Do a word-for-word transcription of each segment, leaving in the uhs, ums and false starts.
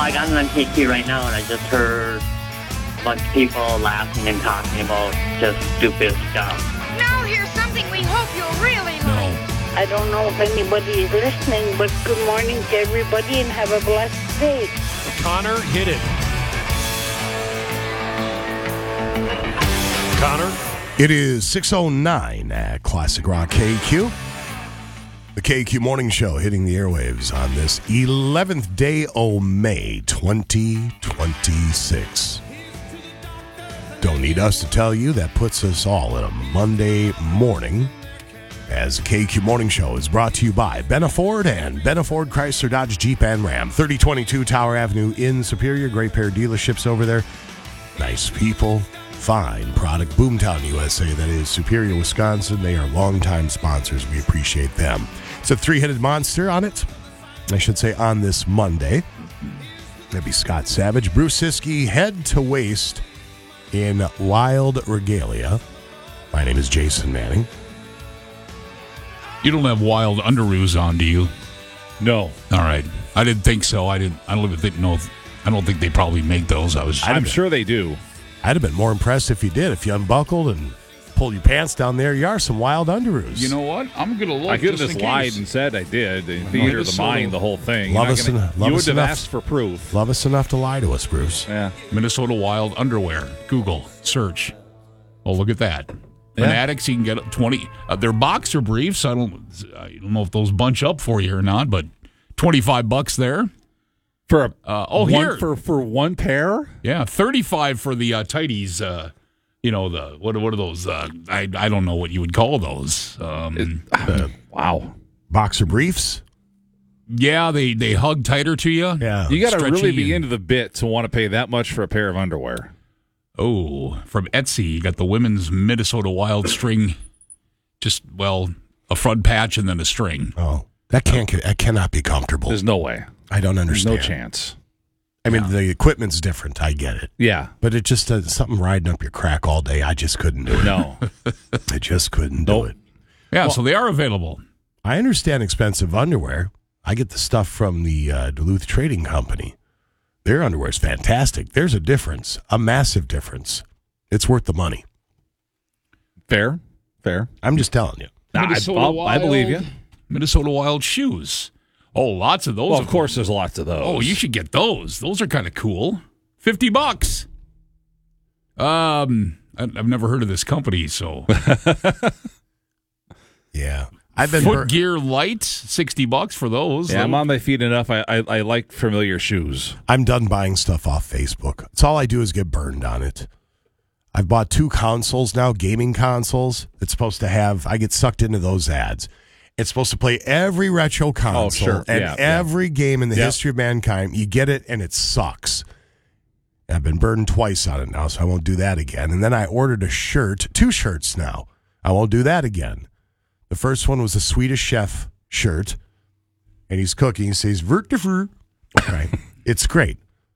I got on K Q right now, and I just heard a bunch of people laughing and talking about just stupid stuff. Now here's something we hope you'll really like. No. I don't know if anybody is listening, but good morning to everybody and have a blessed day. Connor, hit it. Connor? It is six oh nine at Classic Rock K Q. The K Q Morning Show hitting the airwaves on this eleventh day of May, twenty twenty-six. Don't need us to tell you, that puts us all in a Monday morning, as the K Q Morning Show is brought to you by Benaford and Benaford Chrysler Dodge Jeep and Ram. thirty twenty-two Tower Avenue in Superior. Great pair of dealerships over there. Nice people. Fine product. Boomtown, U S A, that is Superior, Wisconsin. They are longtime sponsors. We appreciate them. It's a three-headed monster on it. I should say on this Monday. That'd be Scott Savage. Bruce Siskey, head to waist in wild regalia. My name is Jason Manning. You don't have wild underoos on, do you? No. All right. I didn't think so. I didn't. I don't even think. No. I don't think they probably make those. I was. I'm sure they do. I'd have been more impressed if you did. If you unbuckled and pulled your pants down there, you are some wild underoos. You know what? I'm gonna look. I could have just just in lied case. and said I did. The theater of the mind, the whole thing. You're Love not us gonna- en- love you us would have enough. asked for proof. Love us enough to lie to us, Bruce. Yeah. Minnesota wild underwear. Google search. Oh, look at that. Yeah. Fanatics, you can get twenty. Uh, they're boxer briefs. I don't. I don't know if those bunch up for you or not, but twenty-five bucks there. For a Uh, oh, one, here. for for one pair. Yeah, thirty-five for the uh, tighties. Uh, you know the what? What are those? Uh, I I don't know what you would call those. Um, Uh, Wow. boxer briefs? yeah, they they hug tighter to you. Yeah. You got to Stretchy really be and- into the bit to want to pay that much for a pair of underwear. Oh, from Etsy, you got the women's Minnesota Wild string. Just well, a front patch and then a string. Oh, that can't. That cannot be comfortable. There's no way. I don't There's understand. no chance. I mean, the equipment's different. I get it. Yeah. But it just uh, something riding up your crack all day. I just couldn't do it. No. I just couldn't Nope. do it. Yeah, so they are available. I understand expensive underwear. I get the stuff from the uh, Duluth Trading Company. Their underwear is fantastic. There's a difference, a massive difference. It's worth the money. Fair. Fair. I'm just telling you. Nah, I, Minnesota I'll- I Wild- believe you. Minnesota Wild shoes. Oh, lots of those. Well, of course, there's lots of those. Oh, you should get those. Those are kind of cool. Fifty bucks. Um, I, I've never heard of this company, so Yeah. I've been bur- Foot Gear Light, sixty bucks for those. Yeah, I'm on my feet enough. I, I I like familiar shoes. I'm done buying stuff off Facebook. It's all I do is get burned on it. I've bought two consoles now, gaming consoles. It's supposed to have, I get sucked into those ads. It's supposed to play every retro console sure. and Yeah, yeah. every game in the Yep. history of mankind. You get it, and it sucks. And I've been burned twice on it now, so I won't do that again. And then I ordered a shirt, two shirts now. I won't do that again. The first one was a Swedish chef shirt, and he's cooking. He says, "Vert de fru." Right. It's great.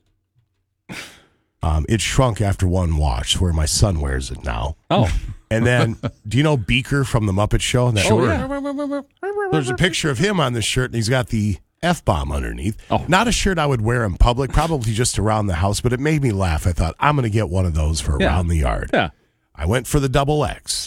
Um, it shrunk after one wash, where my son wears it now. Oh. And then, do you know Beaker from the Muppet Show? That Sure. Yeah. There's a picture of him on the shirt, and he's got the F-bomb underneath. Oh. Not a shirt I would wear in public, probably just around the house, but it made me laugh. I thought, I'm going to get one of those for Yeah. around the yard. Yeah. I went for the double X.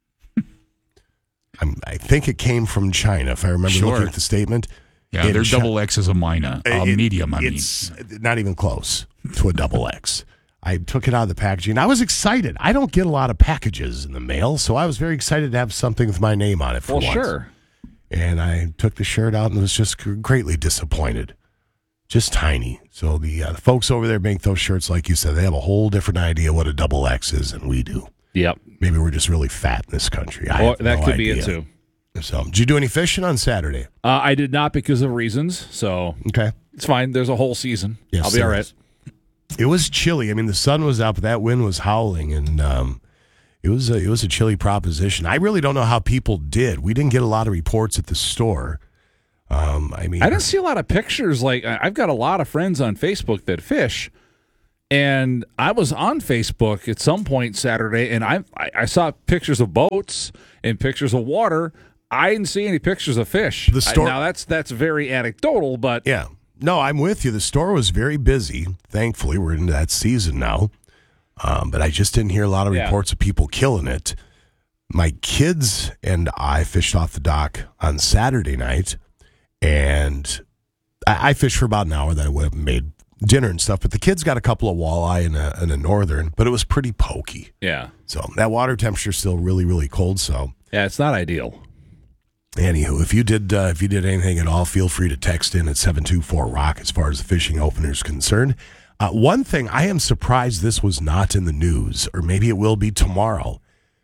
I'm, I think it came from China, if I remember Sure. looking at the statement. Yeah, In their Chi- double X is a minor, a It- medium. I mean, it's not even close to a double X. I took it out of the packaging. I was excited. I don't get a lot of packages in the mail, so I was very excited to have something with my name on it for Well, once. sure. And I took the shirt out and was just greatly disappointed. Just tiny. So the, uh, the folks over there make those shirts, like you said, they have a whole different idea what a double X is than we do. Yep. Maybe we're just really fat in this country. I Well, have that no could be it idea. too. So, did you do any fishing on Saturday? Uh, I did not because of reasons, so Okay. it's fine. There's a whole season. Yes, I'll be all there right. is. It was chilly. I mean, the sun was out, but that wind was howling, and um, it was a, it was a chilly proposition. I really don't know how people did. We didn't get a lot of reports at the store. Um, I mean, I didn't see a lot of pictures. Like I- I've got a lot of friends on Facebook that fish, and I was on Facebook at some point Saturday, and I I, I saw pictures of boats and pictures of water. I didn't see any pictures of fish. The store- I, now that's that's very anecdotal, but yeah. no, I'm with you. The store was very busy. Thankfully, we're into that season now. Um, but I just didn't hear a lot of Yeah. reports of people killing it. My kids and I fished off the dock on Saturday night, and I, I fished for about an hour. Then I would have made dinner and stuff. But the kids got a couple of walleye and a, and a northern, but it was pretty pokey. Yeah. So that water temperature is still really, really cold. So Yeah, it's not ideal. anywho, if you did uh, if you did anything at all, feel free to text in at seven two four rock as far as the fishing opener is concerned. Uh, one thing, I am surprised this was not in the news, or maybe it will be tomorrow.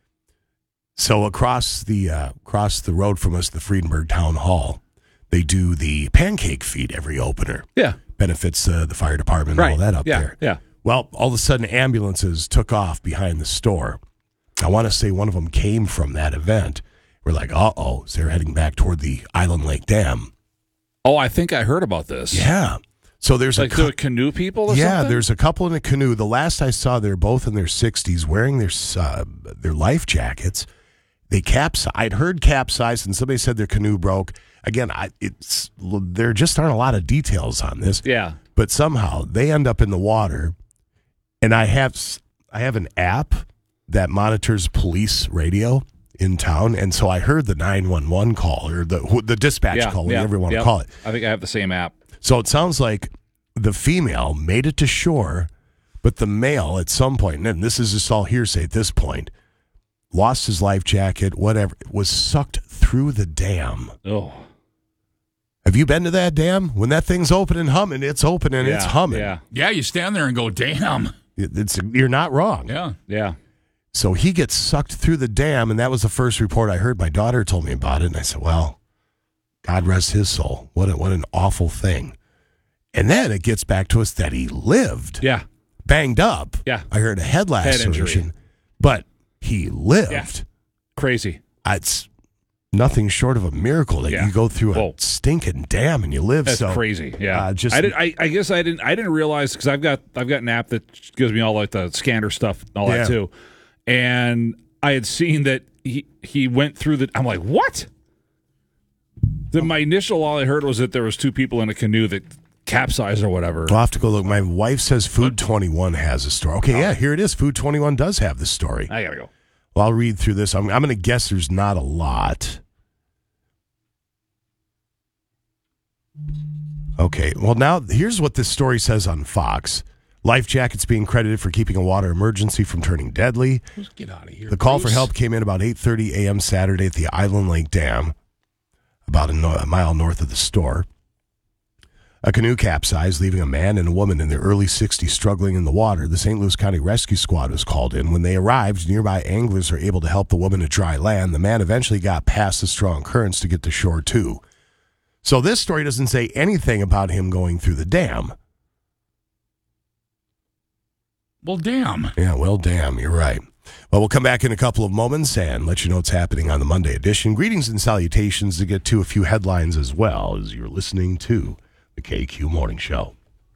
So across the uh, across the road from us, the Friedenberg Town Hall, they do the pancake feed every opener. Yeah. Benefits uh, the fire department and Right. all that up yeah. there. Yeah. Well, all of a sudden, ambulances took off behind the store. I want to say one of them came from that event. We're like, uh-oh, so they're heading back toward the Island Lake Dam. Oh, I think I heard about this. Yeah. So there's Like a cou- the canoe people or yeah, something? there's a couple in a canoe. The last I saw, they're both in their sixties, wearing their uh, their life jackets. They capsized. I'd heard capsized, and somebody said their canoe broke. Again, I, it's there just aren't a lot of details on this. Yeah. But somehow they end up in the water, and I have I have an app that monitors police radio in town, and so I heard the nine one one call, or the the dispatch Yeah. call, yeah. whatever you want Yep. to call it. I think I have the same app. So it sounds like the female made it to shore, but the male at some point, and this is just all hearsay at this point, lost his life jacket, whatever, was sucked through the dam. Oh. Have you been to that dam? When that thing's open and humming, it's open and Yeah. it's humming. Yeah. Yeah, you stand there and go, damn. It- It's, you're not wrong. Yeah. Yeah. So he gets sucked through the dam, and that was the first report I heard. My daughter told me about it, and I said, well, God rest his soul. What, a, what an awful thing. And then it gets back to us that he lived. Yeah. Banged up. Yeah. I heard a head Head injury. laceration, but he lived. Yeah. Crazy. It's nothing short of a miracle that Yeah. you go through a Whoa. stinking dam and you live. That's so crazy. Yeah. uh, just I did. I, I guess I didn't. I didn't realize because I've got I've got an app that gives me all like the scanner stuff and all Yeah. that too, and I had seen that he he went through the. I'm like, what? The my initial all I heard was that there was two people in a canoe that capsized or whatever. I'll have to go look. My wife says Food twenty-one has a story. Okay, yeah, here it is. Food twenty-one does have the story. I gotta go. Well, I'll read through this. I'm, I'm going to guess there's not a lot. Okay, well, now here's what this story says on Fox. Life jackets being credited for keeping a water emergency from turning deadly. Let's get out of here. The call Bruce. for help came in about eight thirty a.m. Saturday at the Island Lake Dam, about a, no- a mile north of the store. A canoe capsized, leaving a man and a woman in their early sixties struggling in the water. The Saint Louis County Rescue Squad was called in. When they arrived, nearby anglers were able to help the woman to dry land. The man eventually got past the strong currents to get to shore, too. So this story doesn't say anything about him going through the dam. Well, damn. Yeah, well, damn, you're right. Well, we'll come back in a couple of moments and let you know what's happening on the Monday edition. Greetings and salutations to get to a few headlines as well as you're listening to the K Q Morning Show.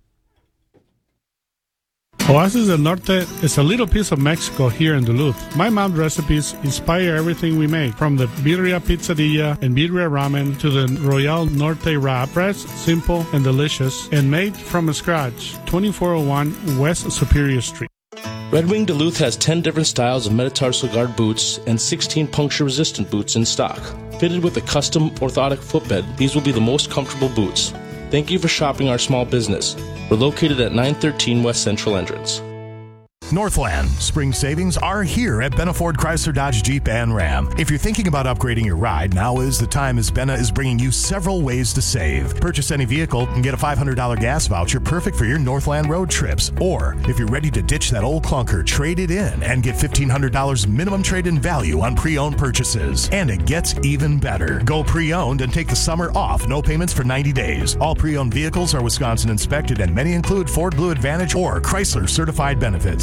Oasis del Norte is a little piece of Mexico here in Duluth. My mom's recipes inspire everything we make, from the birria pizzadilla and birria ramen to the Royal Norte wrap. Fresh, simple, and delicious, and made from scratch. twenty-four oh one West Superior Street. Red Wing Duluth has ten different styles of metatarsal guard boots and sixteen puncture-resistant boots in stock. Fitted with a custom orthotic footbed, these will be the most comfortable boots. Thank you for shopping our small business. We're located at nine thirteen West Central Entrance. Northland spring savings are here at Benna Ford Chrysler Dodge Jeep and Ram. If you're thinking about upgrading your ride, now is the time, as Benna is bringing you several ways to save. Purchase any vehicle and get a five hundred dollars gas voucher perfect for your Northland road trips. Or if you're ready to ditch that old clunker, trade it in and get fifteen hundred dollars minimum trade-in value on pre-owned purchases. And it gets even better. Go pre-owned and take the summer off. No payments for ninety days. All pre-owned vehicles are Wisconsin inspected, and many include Ford Blue Advantage or Chrysler certified benefits.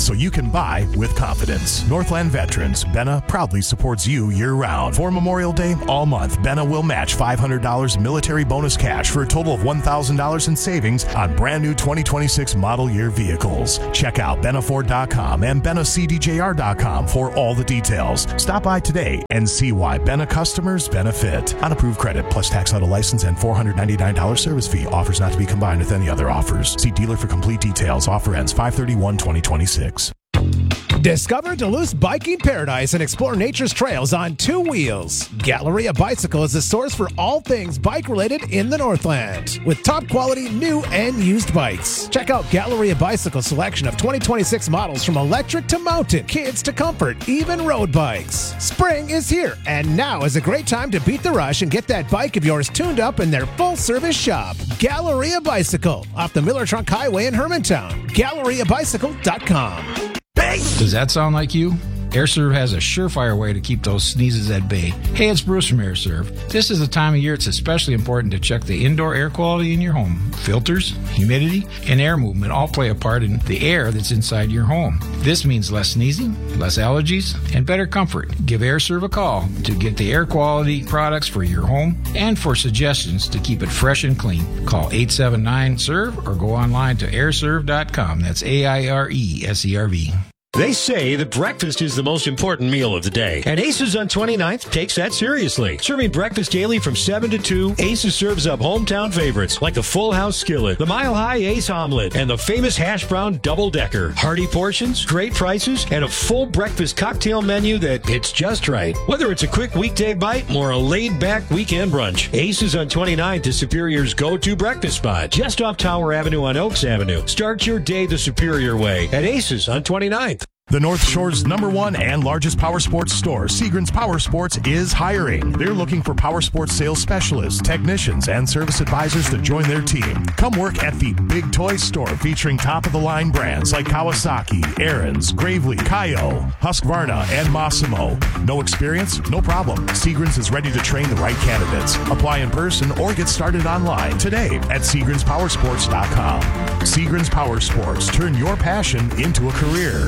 so you can buy with confidence. Northland Veterans, Benna proudly supports you year-round. For Memorial Day, all month, Benna will match five hundred dollars military bonus cash for a total of one thousand dollars in savings on brand new twenty twenty-six model year vehicles. Check out benna ford dot com and benna c d j r dot com for all the details. Stop by today and see why Benna customers benefit. On approved credit plus tax auto license and four hundred ninety-nine dollars service fee. Offers not to be combined with any other offers. See dealer for complete details. Offer ends five thirty-one twenty twenty-six. Discover Duluth's biking paradise and explore nature's trails on two wheels. Galleria Bicycle is the source for all things bike-related in the Northland, with top-quality new and used bikes. Check out Galleria Bicycle's selection of twenty twenty-six models from electric to mountain, kids to comfort, even road bikes. Spring is here, and now is a great time to beat the rush and get that bike of yours tuned up in their full-service shop. Galleria Bicycle, off the Miller Trunk Highway in Hermantown. Galleria Bicycle dot com. Does that sound like you? AirServe has a surefire way to keep those sneezes at bay. Hey, it's Bruce from AirServe. This is the time of year it's especially important to check the indoor air quality in your home. Filters, humidity, and air movement all play a part in the air that's inside your home. This means less sneezing, less allergies, and better comfort. Give AirServe a call to get the air quality products for your home and for suggestions to keep it fresh and clean. Call eight seven nine S E R V or go online to air serve dot com. That's A I R E S E R V. They say that breakfast is the most important meal of the day, and Aces on twenty-ninth takes that seriously. Serving breakfast daily from seven to two, Aces serves up hometown favorites like the Full House Skillet, the Mile High Ace Omelet, and the famous Hash Brown Double Decker. Hearty portions, great prices, and a full breakfast cocktail menu that hits just right. Whether it's a quick weekday bite or a laid-back weekend brunch, Aces on twenty-ninth is Superior's go-to breakfast spot, just off Tower Avenue on Oaks Avenue. Start your day the Superior way at Aces on twenty-ninth. The North Shore's number one and largest power sports store, Seagram's Power Sports, is hiring. They're looking for power sports sales specialists, technicians, and service advisors to join their team. Come work at the Big Toy Store, featuring top-of-the-line brands like Kawasaki, Ariens, Gravely, Kaio, Husqvarna, and Massimo. No experience? No problem. Seagram's is ready to train the right candidates. Apply in person or get started online today at Seagrams Power Sports dot com. Seagrams Power Sports. Turn your passion into a career.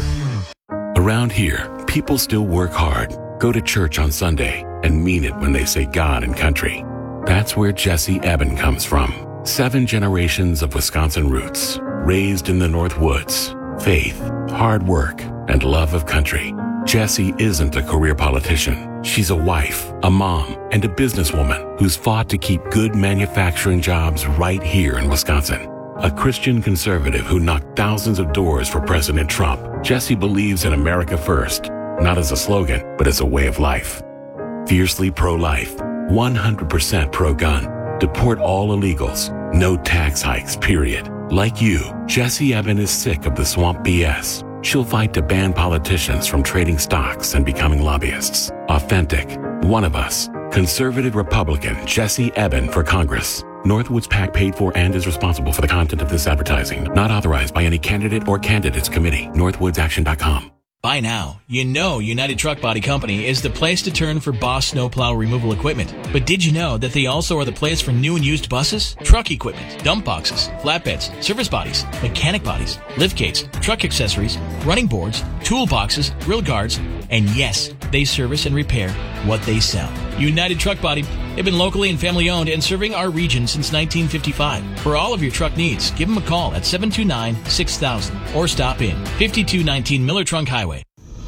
Around here, people still work hard, go to church on Sunday, and mean it when they say God and country. That's where Jesse Eben comes from. Seven generations of Wisconsin roots, raised in the North Woods. Faith, hard work, and love of country. Jessie isn't a career politician. She's a wife, a mom, and a businesswoman who's fought to keep good manufacturing jobs right here in Wisconsin. A Christian conservative who knocked thousands of doors for President Trump, Jessie believes in America first, not as a slogan, but as a way of life. Fiercely pro-life, one hundred percent pro-gun, deport all illegals, no tax hikes, period. Like you, Jessie Eben is sick of the swamp B S. She'll fight to ban politicians from trading stocks and becoming lobbyists. Authentic, one of us, conservative Republican Jessie Eben for Congress. Northwoods PAC paid for and is responsible for the content of this advertising. Not authorized by any candidate or candidates committee. northwoods action dot com. By now, you know United Truck Body Company is the place to turn for Boss snowplow removal equipment. But did you know that they also are the place for new and used buses, truck equipment, dump boxes, flatbeds, service bodies, mechanic bodies, lift gates, truck accessories, running boards, toolboxes, grill guards, and yes, they service and repair what they sell. United Truck Body, they've been locally and family owned and serving our region since nineteen fifty-five. For all of your truck needs, give them a call at seven two nine, six thousand or stop in fifty-two nineteen Miller Trunk Highway.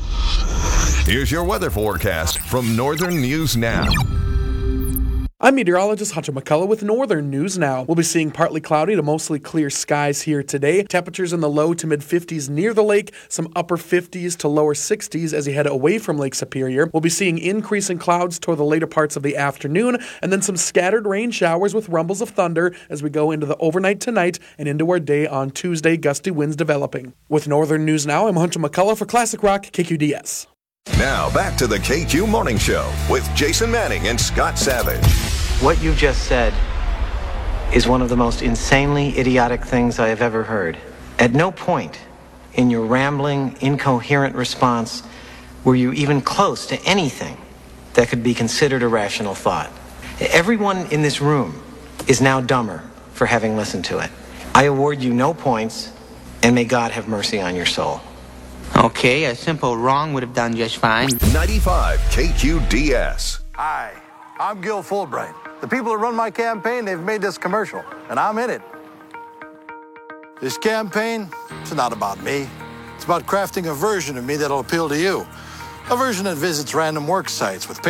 Here's your weather forecast from Northern News Now. I'm meteorologist Hunter McCullough with Northern News Now. We'll be seeing partly cloudy to mostly clear skies here today. Temperatures in the low to mid fifties near the lake, some upper fifties to lower sixties as you head away from Lake Superior. We'll be seeing increasing clouds toward the later parts of the afternoon, and then some scattered rain showers with rumbles of thunder as we go into the overnight tonight and into our day on Tuesday, gusty winds developing. With Northern News Now, I'm Hunter McCullough for Classic Rock K Q D S. Now back to the K Q Morning Show with Jason Manning and Scott Savage. What you just said is one of the most insanely idiotic things I have ever heard. At no point in your rambling, incoherent response were you even close to anything that could be considered a rational thought. Everyone in this room is now dumber for having listened to it. I award you no points, and may God have mercy on your soul. Okay, a simple wrong would have done just fine. ninety-five K Q D S. Hi, I'm Gil Fulbright. The people that run my campaign, they've made this commercial, and I'm in it. This campaign, it's not about me. It's about crafting a version of me that'll appeal to you. A version that visits random work sites with